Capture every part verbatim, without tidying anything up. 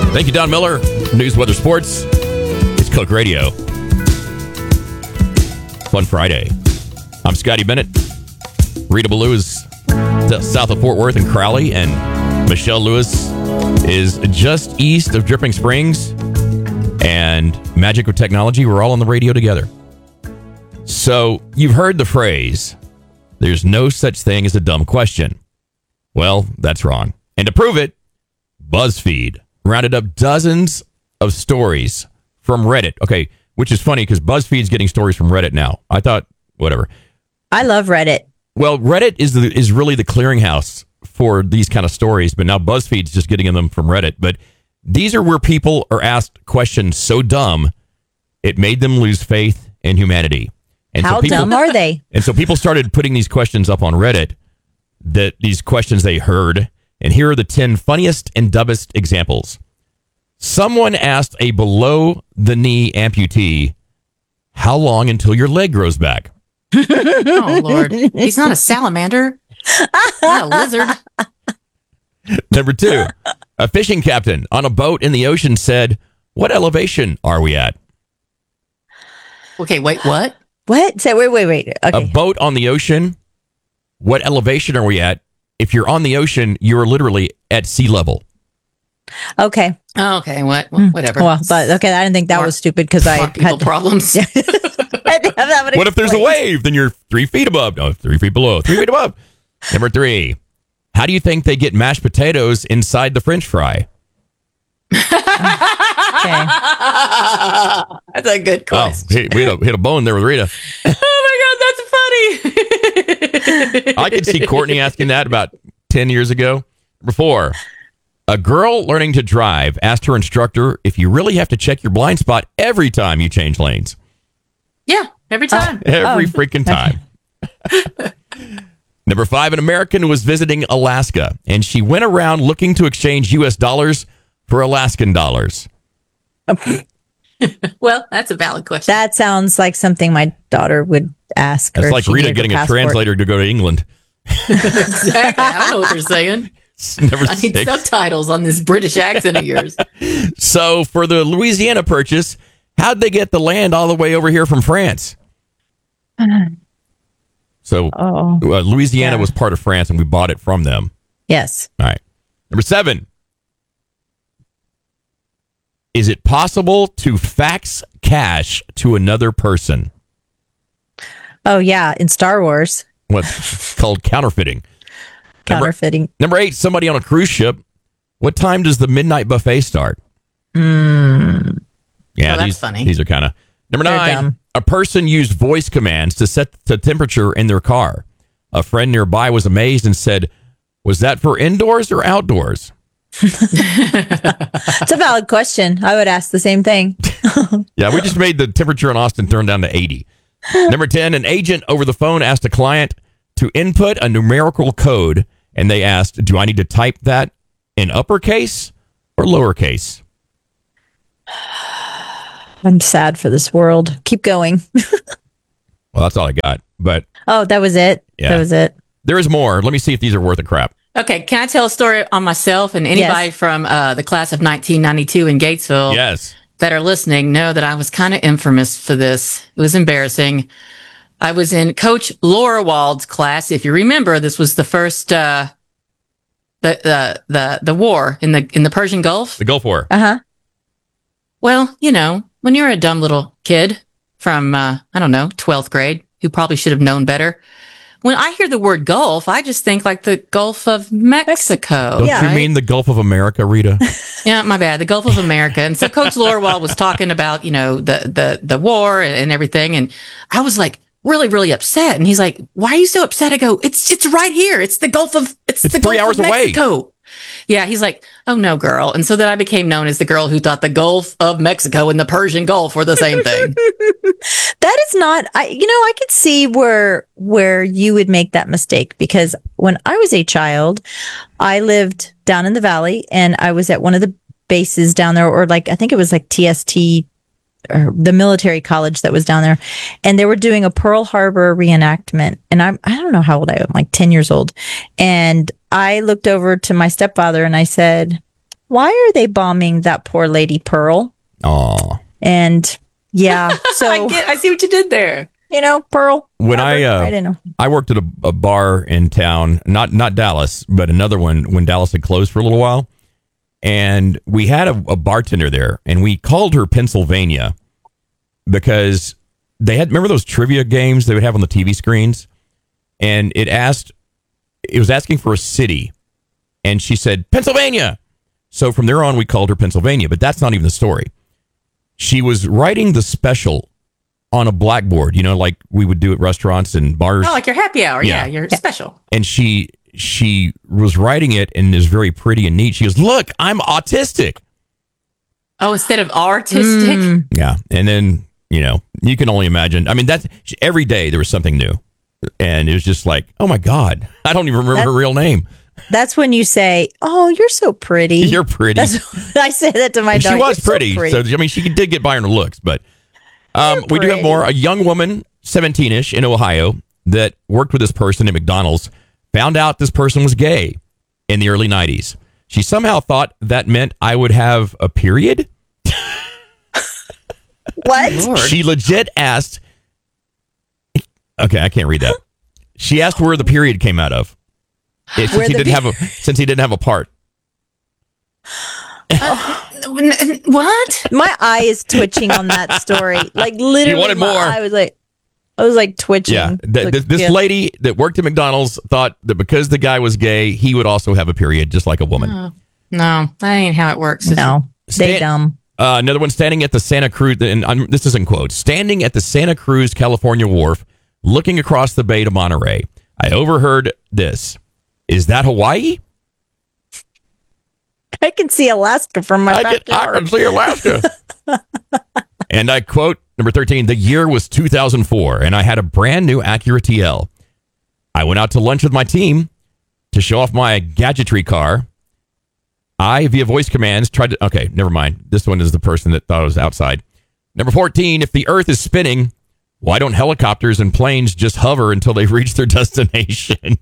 Thank you, Don Miller. News, weather, sports. It's Cook Radio. Fun Friday. I'm Scotty Bennett. Rita Ballou is south of Fort Worth and Crowley, and Michelle Lewis is just east of Dripping Springs. And Magic of Technology, we're all on the radio together. So you've heard the phrase, there's no such thing as a dumb question. Well, that's wrong. And to prove it, BuzzFeed rounded up dozens of stories from Reddit. Okay, which is funny because BuzzFeed's getting stories from Reddit now. I thought, whatever. I love Reddit. Well, Reddit is the, is really the clearinghouse for these kind of stories, but now BuzzFeed's just getting them from Reddit. But these are where people are asked questions so dumb, it made them lose faith in humanity. And How so people, dumb are they? And so people started putting these questions up on Reddit, that these questions they heard. And here are the ten funniest and dumbest examples. Someone asked a below-the-knee amputee, how long until your leg grows back? Oh, Lord. He's not a salamander. Not a lizard. Number two, a fishing captain on a boat in the ocean said, what elevation are we at? Okay, wait, what? What? Say, wait, wait, wait. Okay. A boat on the ocean, what elevation are we at? If you're on the ocean, you're literally at sea level. Okay. Oh, okay, what? Well, whatever. Well, but okay, I didn't think that Smart- was stupid because I Smart people had problems. I had to have that one What if there's a explained. wave? Then you're three feet above. No, three feet below. Three feet above. Number three, how do you think they get mashed potatoes inside the French fry? Okay. That's a good Oh, question. hit, we hit a, hit a bone there with Rita. Oh, my God, that's funny. I could see Courtney asking that about ten years ago. Number four, a girl learning to drive asked her instructor if you really have to check your blind spot every time you change lanes. Yeah, every time. Every Oh. freaking time. Number five, an American was visiting Alaska, and she went around looking to exchange U S dollars for Alaskan dollars. Well, that's a valid question. That sounds like something my daughter would ask. That's or if like she Rita needed getting a passport. translator to go to England. Exactly. I don't know what they're saying. Number I need six. subtitles on this British accent of yours. So for the Louisiana purchase, how'd they get the land all the way over here from France? So Oh. uh, Louisiana Yeah. was part of France, and we bought it from them. Yes. All right. Number seven. Is it possible to fax cash to another person? Oh, yeah. In Star Wars, What's called counterfeiting. Number, counterfeiting. number eight, somebody on a cruise ship. What time does the midnight buffet start? Mm. Yeah, Oh, that's these, funny. These are kind of... Number They're nine, dumb. a person used voice commands to set the temperature in their car. A friend nearby was amazed and said, was that for indoors or outdoors? It's a valid question. I would ask the same thing. Yeah, we just made the temperature in Austin turn down to eighty. Number ten, an agent over the phone asked a client to input a numerical code, and they asked, do I need to type that in uppercase or lowercase? I'm sad for this world. Keep going. Well, that's all I got. But Oh, that was it. Yeah. That was it. there is more. Let me see if these are worth a crap. Okay, can I tell a story on myself and anybody Yes. from uh, the class of nineteen ninety-two in Gatesville Yes. that are listening know that I was kind of infamous for this. It was embarrassing. I was in Coach Laura Wald's class. If you remember, this was the first uh, the the the the war in the in the Persian Gulf. The Gulf War. Uh huh. Well, you know, when you're a dumb little kid from uh, I don't know twelfth grade who probably should have known better. When I hear the word Gulf, I just think like the Gulf of Mexico. Don't Yeah. you right? mean the Gulf of America, Rita? Yeah, my bad. The Gulf of America. And so Coach Lorwell was talking about, you know, the, the, the war and everything. And I was like really, really upset. And he's like, why are you so upset? I go, it's, it's right here. It's the Gulf of, it's, It's the three Gulf hours of away. Mexico. Yeah. He's like, oh no, girl. And so then I became known as the girl who thought the Gulf of Mexico and the Persian Gulf were the same thing. That is not, I, you know, I could see where, where you would make that mistake because when I was a child, I lived down in the valley and I was at one of the bases down there, or like, I think it was like T S T or the military college that was down there. And they were doing a Pearl Harbor reenactment. And I'm, I don't know how old I am, like ten years old. And I looked over to my stepfather and I said, why are they bombing that poor lady Pearl? Aw. And yeah, so I get. I see what you did there. you know, Pearl. When whatever. I uh, I didn't know. I worked at a, a bar in town, not not Dallas, but another one when Dallas had closed for a little while, and we had a, a bartender there, and we called her Pennsylvania because they had remember those trivia games they would have on the T V screens, and it asked it was asking for a city, and she said Pennsylvania. So from there on, we called her Pennsylvania, but that's not even the story. She was writing the special on a blackboard, you know, like we would do at restaurants and bars. Oh, like your happy hour. Yeah. Yeah, you're special. And she she was writing it and is very pretty and neat. She goes, "Look, I'm autistic." Oh, instead of artistic. Mm. Yeah. And then, you know, you can only imagine. I mean, that's every day there was something new. And it was just like, oh my God, I don't even remember That- her real name. That's when you say, "Oh, you're so pretty." You're pretty. That's, I say that to my And dog. she was "You're so pretty. So, I mean, she did get by on her looks, but um, You're we do have pretty. more. A young woman, seventeen-ish, in Ohio that worked with this person at McDonald's, found out this person was gay in the early nineties. She somehow thought that meant I would have a period. What? Lord. She legit asked. Okay, I can't read that. She asked where the period came out of. It- since Where he the didn't pe- have a since he didn't have a part. What? My eye is twitching on that story. Like literally, You wanted my more. eye was like, I was like twitching. Yeah, th- Like, th- this yeah. lady that worked at McDonald's thought that because the guy was gay, he would also have a period, just like a woman. Oh, no, that ain't how it works. is it? No, they Stan- dumb. Uh, another one standing at the Santa Cruz, and um, this is in quotes, standing at the Santa Cruz, California wharf, looking across the bay to Monterey. I overheard this. Is that Hawaii? I can see Alaska from my I can, I backyard. can see Alaska. And I quote, number thirteen, the year was two thousand four, and I had a brand new Acura T L. I went out to lunch with my team to show off my gadgetry car. I, via voice commands, tried to... Okay, never mind. This one is the person that thought it was outside. Number fourteen, if the Earth is spinning, why don't helicopters and planes just hover until they reach their destination?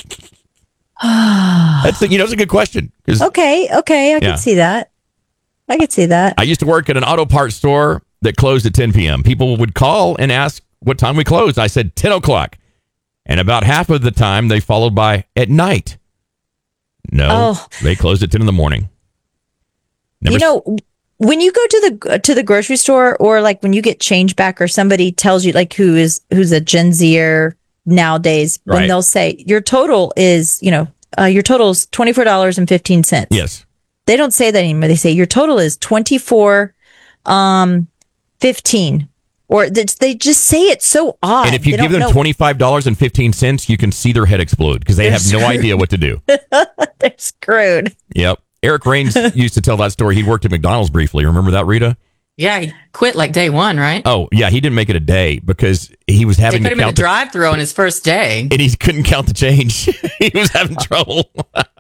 That's a, you know, it's a good question. 'Cause Okay, okay, I Yeah. can see that. I can see that. I used to work at an auto parts store that closed at ten p.m. People would call and ask what time we closed. I said ten o'clock. And about half of the time, they followed by at night. No, Oh. they closed at ten in the morning. Number You know, when you go to the to the grocery store, or like when you get change back, or somebody tells you, like who is who's a Gen Zer nowadays, when Right. they'll say your total is, you know, uh, your total is twenty four dollars and fifteen cents. Yes. They don't say that anymore. They say your total is twenty four, um, fifteen, or they, they just say it so odd. And if you They give don't them know. twenty-five dollars and fifteen cents, you can see their head explode because they They're have no screwed. idea what to do. They're screwed. Yep. Eric Raines used to tell that story. He worked at McDonald's briefly. Remember that, Rita? Yeah, he quit like day one, right? Oh, yeah. He didn't make it a day because he was They having put to him in a count the, drive-through on his first day. and he couldn't count the change. He was having trouble.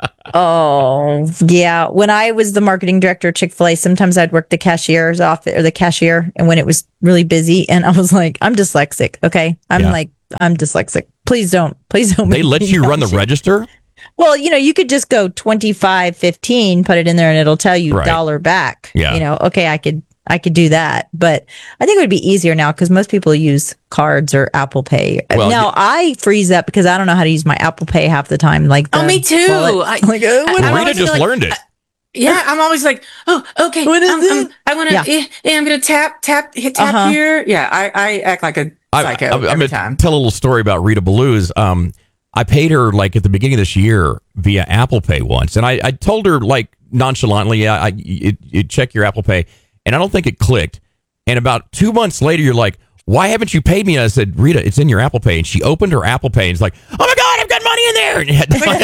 Oh, yeah. When I was the marketing director at Chick-fil-A, sometimes I'd work the cashier's office or the cashier. And when it was really busy, and I was like, I'm dyslexic. Okay. I'm Yeah. like, I'm dyslexic. Please don't, please don't. They make let me you run the count. register? Well, you know, you could just go twenty-five, fifteen, put it in there and it'll tell you Right. dollar back. Yeah. You know, okay, I could, I could do that. But I think it would be easier now because most people use cards or Apple Pay. Well, now yeah. I freeze up because I don't know how to use my Apple Pay half the time. Like, Oh, the me too. wallet. I- like, uh, what I- am Rita always just feel like- learned it. Yeah, I'm always like, oh, okay. What is I'm, it? I'm, I want to. Yeah. Yeah. yeah, I'm gonna tap, tap, hit tap Uh-huh. here. Yeah, I, I act like a I, psycho I, I'm every going time. to tell a little story about Rita Ballew's. Um, I paid her like at the beginning of this year via Apple Pay once, and I, I told her like nonchalantly, yeah, I, you, you check your Apple Pay, and I don't think it clicked. And about two months later, you're like, why haven't you paid me? And I said, Rita, it's in your Apple Pay. And she opened her Apple Pay and it's like, oh my God, I've got money in there. And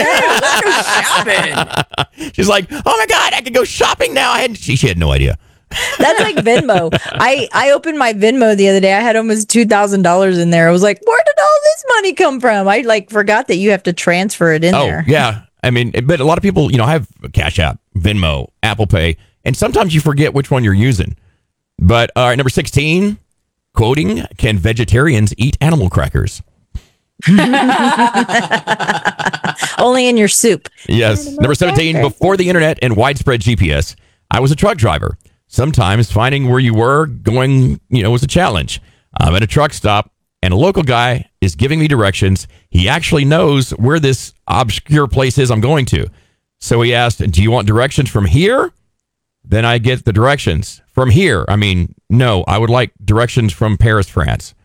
Shopping. she's like, oh my God, I can go shopping now. I had she, she had no idea. That's like Venmo. I, I opened my Venmo the other day. I had almost two thousand dollars in there. I was like, where did all this money come from? I like forgot that you have to transfer it in Oh, there. yeah. I mean, but a lot of people, you know, have Cash App, Venmo, Apple Pay, and sometimes you forget which one you're using. But all right, number sixteen, quoting, can vegetarians eat animal crackers? Only in your soup. Yes. Number seventeen, before the internet and widespread G P S, I was a truck driver. Sometimes finding where you were going, you know, was a challenge. I'm at a truck stop and a local guy is giving me directions. He actually knows where this obscure place is I'm going to. So he asked, do you want directions from here? Then I get the directions from here. I mean, no, I would like directions from Paris, France.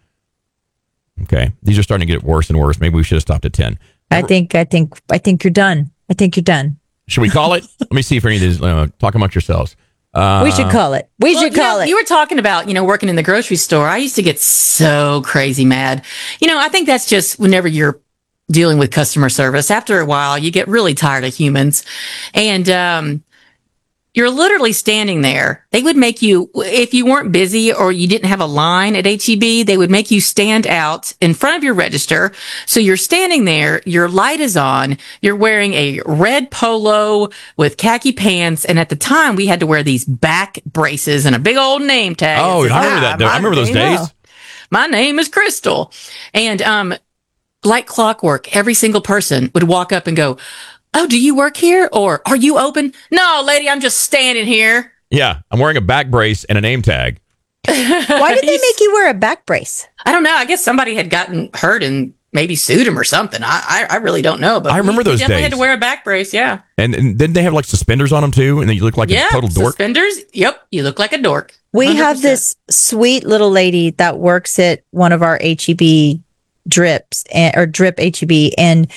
Okay. These are starting to get worse and worse. Maybe we should have stopped at ten. I think, I think, I think you're done. I think you're done. Should we call it? Let me see if any of these, uh, talk amongst yourselves. Uh, we should call it. We Well, should you call know, it. You were talking about, you know, working in the grocery store. I used to get so crazy mad. You know, I think that's just whenever you're dealing with customer service. After a while, you get really tired of humans. And um, you're literally standing there. They would make you, if you weren't busy or you didn't have a line at H E B, they would make you stand out in front of your register. So you're standing there, your light is on, you're wearing a red polo with khaki pants. And at the time, we had to wear these back braces and a big old name tag. Oh, It says, I remember "Hi, that. I my remember those name- days. My name is Crystal. And um, like clockwork, every single person would walk up and go, oh, do you work here? Or are you open? No, lady, I'm just standing here. Yeah, I'm wearing a back brace and a name tag. Why did they make you wear a back brace? I don't know. I guess somebody had gotten hurt and maybe sued him or something. I I, I really don't know. But I remember we those definitely days. had to wear a back brace. Yeah. And, and then they have like suspenders on them too, and then you look like Yeah. a total dork. Suspenders. Yep. You look like a dork. We one hundred have percent. this sweet little lady that works at one of our H E B drips and, or drip H E B, and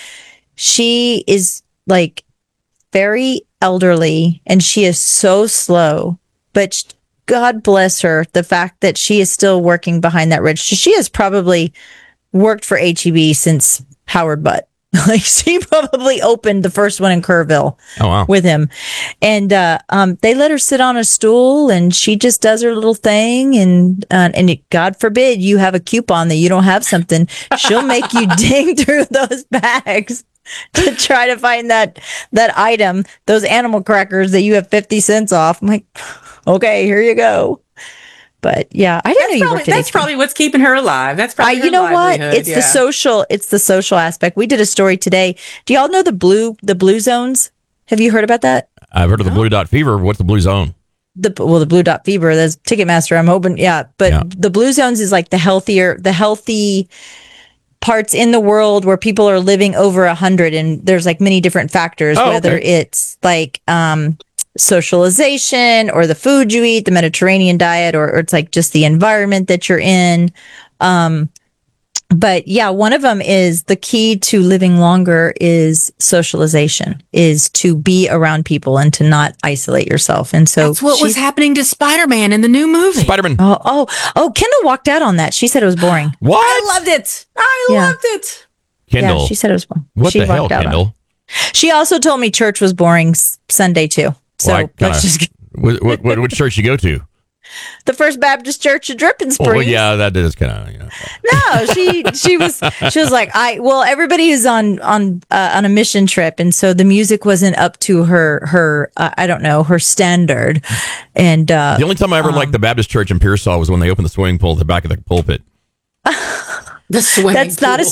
she is like very elderly and she is so slow, but sh- God bless her, the fact that she is still working behind that register. She has probably worked for H E B since Howard Butt. Like she probably opened the first one in Kerrville Oh, wow. with him. And uh, um, they let her sit on a stool and she just does her little thing. And uh, and it, God forbid you have a coupon that you don't have something, she'll make you dig through those bags to try to find that that item, those animal crackers that you have fifty cents off. I'm like, okay, here you go. But yeah, I didn't know That's, you probably, worked at that's H E B. probably what's keeping her alive. That's I, probably her you know what? livelihood, It's yeah. the social. It's the social aspect. We did a story today. Do y'all know the blue the blue zones? Have you heard about that? I've heard of the Blue Dot Fever. What's the Blue Zone? The well, the blue dot fever. That's Ticketmaster. I'm hoping. Yeah, but Yeah. the blue zones is like the healthier, the healthy parts in the world where people are living over a hundred, and there's like many different factors. Oh, whether okay. it's like um socialization or the food you eat, the Mediterranean diet, or, or it's like just the environment that you're in. Um, but yeah, one of them is the key to living longer is socialization, is to be around people and to not isolate yourself. And so That's what was she's- happening to Spider-Man in the new movie. Spider-Man. Oh, oh, oh, Kendall walked out on that. She said it was boring. What? I loved it. I Yeah. loved it. Kendall. Yeah, she said it was boring. what she the hell, walked out on it. Kendall? She also told me church was boring s- Sunday too. So Well, I kinda- let's just What, what, what, which church you go to? the First Baptist Church of Dripping Springs. Oh, yeah, that is kind of, you know. No, she she was she was like I well everybody is on on uh, on a mission trip, and so the music wasn't up to her her uh, I don't know her standard, and uh, The only time I ever liked the Baptist church in Pearsall was when they opened the swimming pool at the back of the pulpit. The swimming that's not a pool.